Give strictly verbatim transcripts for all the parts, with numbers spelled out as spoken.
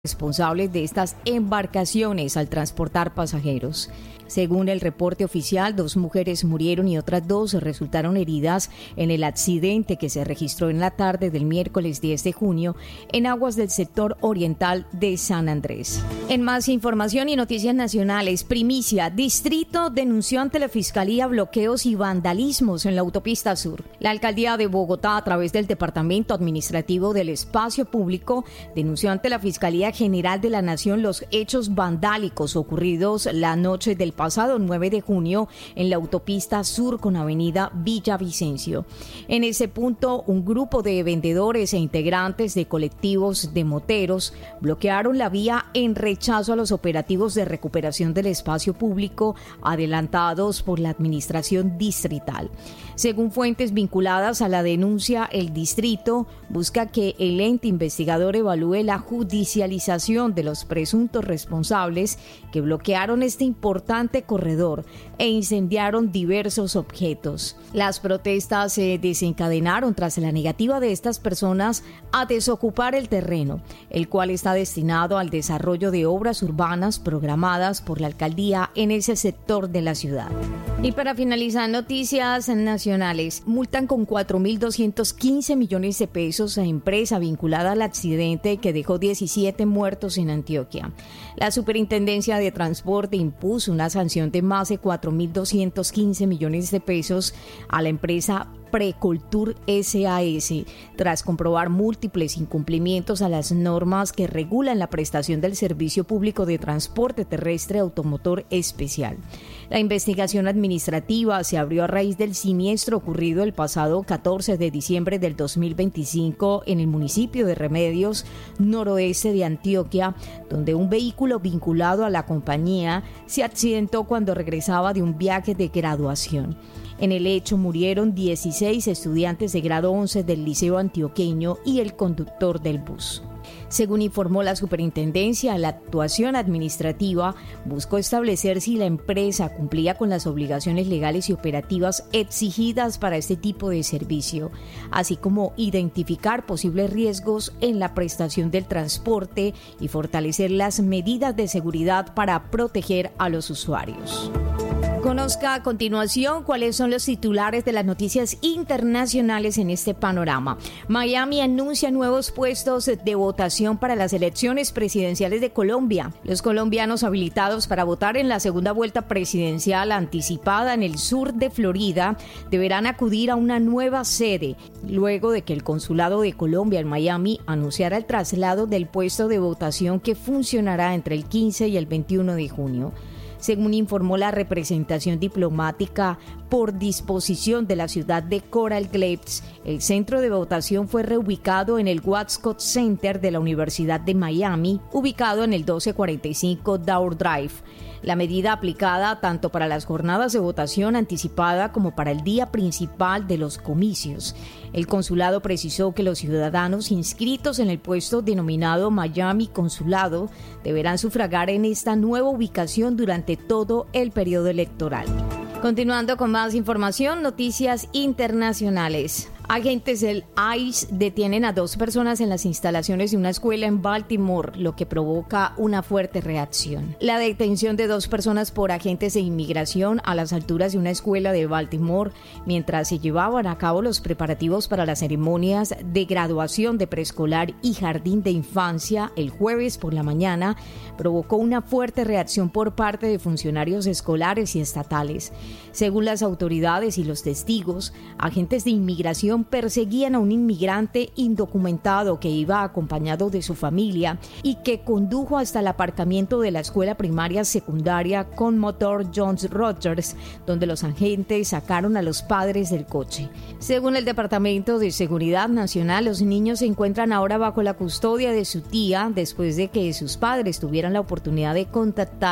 responsables de estas embarcaciones al transportar pasajeros. Según el reporte oficial, dos mujeres murieron y otras dos resultaron heridas en el accidente que se registró en la tarde del miércoles diez de junio en aguas del sector oriental de San Andrés. En más información y noticias nacionales, primicia, Distrito denunció ante la Fiscalía bloqueos y vandalismos en la autopista sur. La Alcaldía de Bogotá, a través del Departamento Administrativo del Espacio Público, denunció ante la Fiscalía General de la Nación los hechos vandálicos ocurridos la noche del pasado nueve de junio en la autopista sur con avenida Villavicencio. En ese punto, un grupo de vendedores e integrantes de colectivos de moteros bloquearon la vía en rechazo a los operativos de recuperación del espacio público adelantados por la administración distrital. Según fuentes vinculadas a la denuncia, el distrito busca que el ente investigador evalúe la judicialización de los presuntos responsables que bloquearon este importante corredor e incendiaron diversos objetos. Las protestas se desencadenaron tras la negativa de estas personas a desocupar el terreno, el cual está destinado al desarrollo de obras urbanas programadas por la alcaldía en ese sector de la ciudad. Y para finalizar, noticias nacionales. Multan con cuatro mil doscientos quince millones de pesos a empresa vinculada al accidente que dejó diecisiete muertos en Antioquia. La Superintendencia de Transporte impuso una sanción de más de cuatro mil doscientos quince millones de pesos a la empresa Precoltur S A S tras comprobar múltiples incumplimientos a las normas que regulan la prestación del servicio público de transporte terrestre automotor especial. La investigación administrativa se abrió a raíz del siniestro ocurrido el pasado catorce de diciembre del dos mil veinticinco en el municipio de Remedios, noroeste de Antioquia, donde un vehículo vinculado a la compañía se accidentó cuando regresaba de un viaje de graduación. En el hecho murieron dieciséis estudiantes de grado once del Liceo Antioqueño y el conductor del bus. Según informó la superintendencia, la actuación administrativa buscó establecer si la empresa cumplía con las obligaciones legales y operativas exigidas para este tipo de servicio, así como identificar posibles riesgos en la prestación del transporte y fortalecer las medidas de seguridad para proteger a los usuarios. Conozca a continuación cuáles son los titulares de las noticias internacionales en este panorama. Miami anuncia nuevos puestos de votación para las elecciones presidenciales de Colombia. Los colombianos habilitados para votar en la segunda vuelta presidencial anticipada en el sur de Florida deberán acudir a una nueva sede, luego de que el Consulado de Colombia en Miami anunciara el traslado del puesto de votación que funcionará entre el quince y el veintiuno de junio. Según informó la representación diplomática por disposición de la ciudad de Coral Gables, el centro de votación fue reubicado en el Wascott Center de la Universidad de Miami, ubicado en el doce cuarenta y cinco Dower Drive. La medida aplicada tanto para las jornadas de votación anticipada como para el día principal de los comicios. El consulado precisó que los ciudadanos inscritos en el puesto denominado Miami Consulado deberán sufragar en esta nueva ubicación durante todo el periodo electoral. Continuando con más información, noticias internacionales. Agentes del I C E detienen a dos personas en las instalaciones de una escuela en Baltimore, lo que provoca una fuerte reacción. La detención de dos personas por agentes de inmigración a las alturas de una escuela de Baltimore, mientras se llevaban a cabo los preparativos para las ceremonias de graduación de preescolar y jardín de infancia el jueves por la mañana, provocó una fuerte reacción por parte de funcionarios escolares y estatales. Según las autoridades y los testigos, agentes de inmigración perseguían a un inmigrante indocumentado que iba acompañado de su familia y que condujo hasta el aparcamiento de la escuela primaria secundaria con motor Jones Rogers, donde los agentes sacaron a los padres del coche. Según el Departamento de Seguridad Nacional, los niños se encuentran ahora bajo la custodia de su tía después de que sus padres tuvieran la oportunidad de contactar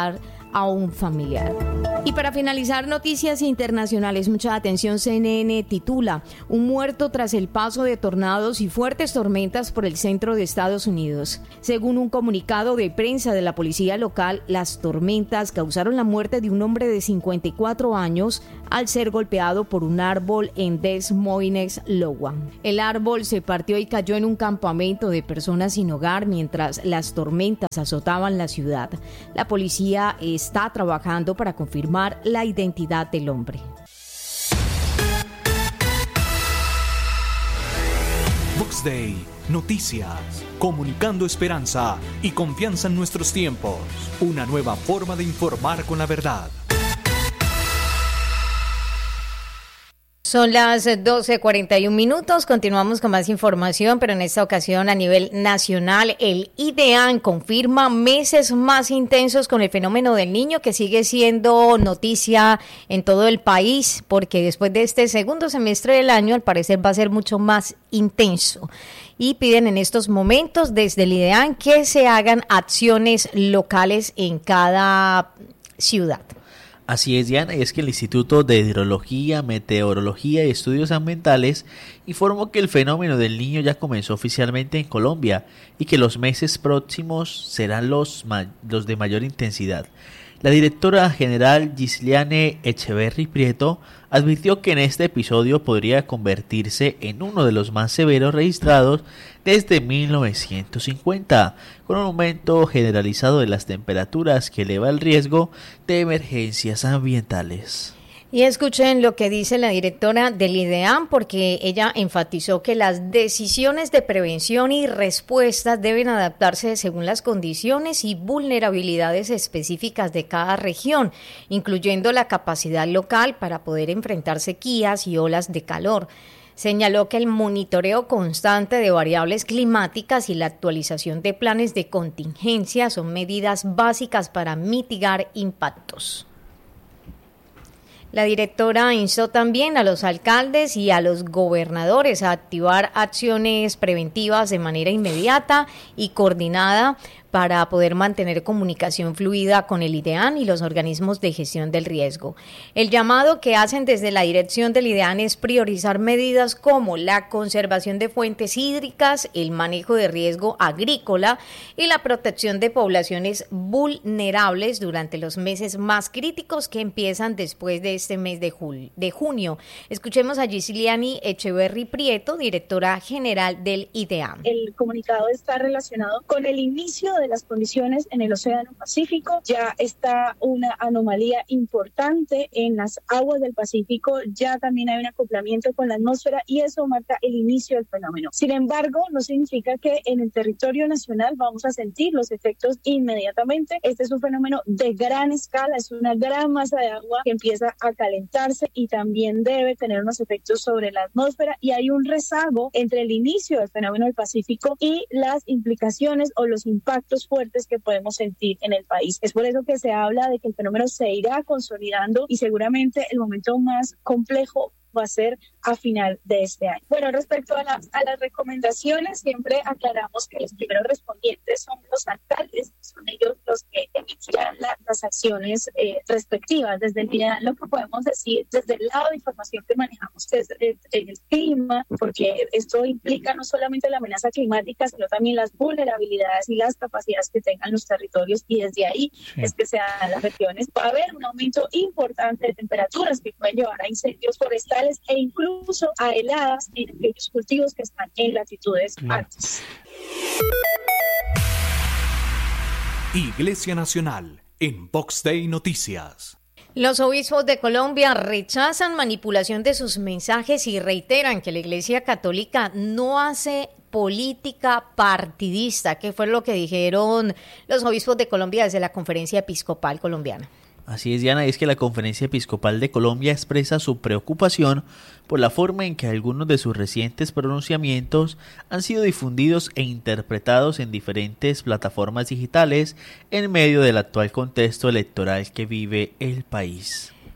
a un familiar. Y para finalizar, noticias internacionales, mucha atención. C N N titula: un muerto tras el paso de tornados y fuertes tormentas por el centro de Estados Unidos. Según un comunicado de prensa de la policía local, las tormentas causaron la muerte de un hombre de cincuenta y cuatro años al ser golpeado por un árbol en Des Moines, Iowa. El árbol se partió y cayó en un campamento de personas sin hogar mientras las tormentas azotaban la ciudad. La policía está trabajando para confirmar la identidad del hombre. Box Day, noticias, comunicando esperanza y confianza en nuestros tiempos. Una nueva forma de informar con la verdad. Son las doce cuarenta y un minutos, continuamos con más información, pero en esta ocasión a nivel nacional, el IDEAN confirma meses más intensos con el fenómeno del Niño, que sigue siendo noticia en todo el país, porque después de este segundo semestre del año, al parecer va a ser mucho más intenso. Y piden en estos momentos desde el IDEAN que se hagan acciones locales en cada ciudad. Así es, Diana, y es que el Instituto de Hidrología, Meteorología y Estudios Ambientales informó que el fenómeno del Niño ya comenzó oficialmente en Colombia y que los meses próximos serán los, ma- los de mayor intensidad. La directora general Gisliane Echeverry Prieto advirtió que en este episodio podría convertirse en uno de los más severos registrados desde mil novecientos cincuenta, con un aumento generalizado de las temperaturas que eleva el riesgo de emergencias ambientales. Y escuchen lo que dice la directora del IDEAN, porque ella enfatizó que las decisiones de prevención y respuesta deben adaptarse según las condiciones y vulnerabilidades específicas de cada región, incluyendo la capacidad local para poder enfrentar sequías y olas de calor. Señaló que el monitoreo constante de variables climáticas y la actualización de planes de contingencia son medidas básicas para mitigar impactos. La directora instó también a los alcaldes y a los gobernadores a activar acciones preventivas de manera inmediata y coordinada para poder mantener comunicación fluida con el IDEAN y los organismos de gestión del riesgo. El llamado que hacen desde la dirección del IDEAN es priorizar medidas como la conservación de fuentes hídricas, el manejo de riesgo agrícola y la protección de poblaciones vulnerables durante los meses más críticos que empiezan después de este mes de, jul- de junio. Escuchemos a Gisliane Echeverry Prieto, directora general del IDEAN. El comunicado está relacionado con el inicio de las condiciones en el Océano Pacífico. Ya está una anomalía importante en las aguas del Pacífico, ya también hay un acoplamiento con la atmósfera y eso marca el inicio del fenómeno. Sin embargo, no significa que en el territorio nacional vamos a sentir los efectos inmediatamente. Este es un fenómeno de gran escala, es una gran masa de agua que empieza a calentarse y también debe tener unos efectos sobre la atmósfera, y hay un rezago entre el inicio del fenómeno del Pacífico y las implicaciones o los impactos fuertes que podemos sentir en el país. Es por eso que se habla de que el fenómeno se irá consolidando y seguramente el momento más complejo va a ser a final de este año. Bueno, respecto a, la, a las recomendaciones, siempre aclaramos que los primeros respondientes son los alcaldes, son ellos los que inician la, las acciones eh, respectivas. Desde el día, lo que podemos decir, desde el lado de información que manejamos, desde el, el clima, porque esto implica no solamente la amenaza climática, sino también las vulnerabilidades y las capacidades que tengan los territorios, y desde ahí sí. es que se dan las regiones. Va a haber un aumento importante de temperaturas que pueden llevar a incendios forestales e incluso a heladas en aquellos cultivos que están en latitudes altas. Iglesia Nacional en Box Day Noticias. Los obispos de Colombia rechazan manipulación de sus mensajes y reiteran que la Iglesia Católica no hace política partidista. ¿Qué fue lo que dijeron los obispos de Colombia desde la Conferencia Episcopal Colombiana? Así es, Diana, es que la Conferencia Episcopal de Colombia expresa su preocupación por la forma en que algunos de sus recientes pronunciamientos han sido difundidos e interpretados en diferentes plataformas digitales en medio del actual contexto electoral que vive el país.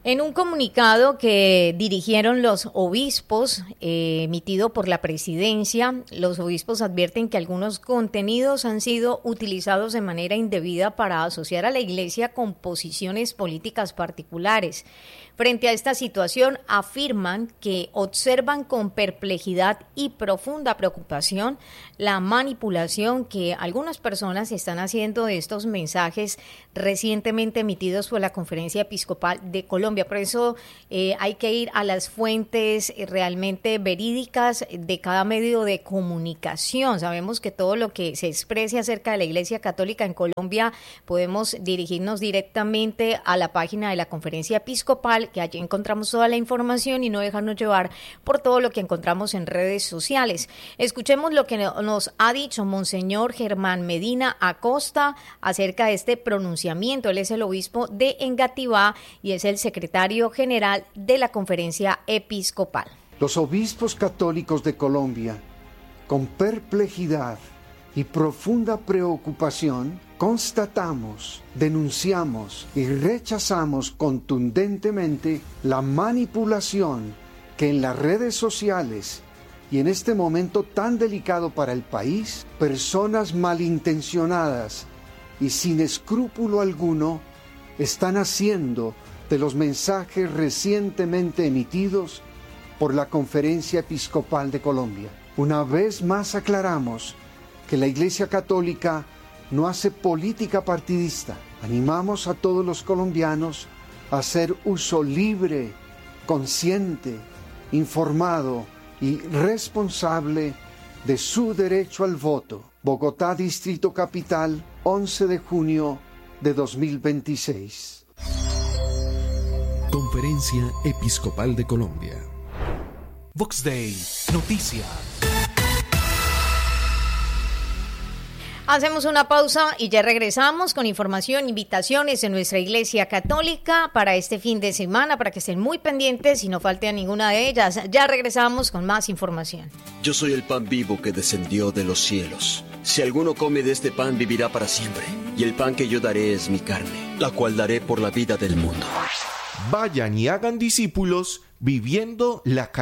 En un comunicado que dirigieron los obispos, eh, emitido por la presidencia, los obispos advierten que algunos contenidos han sido utilizados de manera indebida para asociar a la Iglesia con posiciones políticas particulares. Frente a esta situación, afirman que observan con perplejidad y profunda preocupación la manipulación que algunas personas están haciendo de estos mensajes recientemente emitidos por la Conferencia Episcopal de Colombia. Por eso eh, hay que ir a las fuentes realmente verídicas de cada medio de comunicación. Sabemos que todo lo que se exprese acerca de la Iglesia Católica en Colombia podemos dirigirnos directamente a la página de la Conferencia Episcopal, que allí encontramos toda la información y no dejarnos llevar por todo lo que encontramos en redes sociales. Escuchemos lo que nos ha dicho Monseñor Germán Medina Acosta acerca de este pronunciamiento. Él es el obispo de Engativá y es el secretario general de la Conferencia Episcopal. Los obispos católicos de Colombia, con perplejidad y profunda preocupación, constatamos, denunciamos y rechazamos contundentemente la manipulación que en las redes sociales y en este momento tan delicado para el país, personas malintencionadas y sin escrúpulo alguno están haciendo de los mensajes recientemente emitidos por la Conferencia Episcopal de Colombia. Una vez más aclaramos que la Iglesia Católica no hace política partidista. Animamos a todos los colombianos a hacer uso libre, consciente, informado y responsable de su derecho al voto. Bogotá, Distrito Capital, once de junio de dos mil veintiséis. Conferencia Episcopal de Colombia. Vox Day, noticias. Hacemos una pausa y ya regresamos con información, invitaciones en nuestra Iglesia Católica para este fin de semana, para que estén muy pendientes y no falte a ninguna de ellas. Ya regresamos con más información. Yo soy el pan vivo que descendió de los cielos. Si alguno come de este pan, vivirá para siempre. Y el pan que yo daré es mi carne, la cual daré por la vida del mundo. Vayan y hagan discípulos viviendo la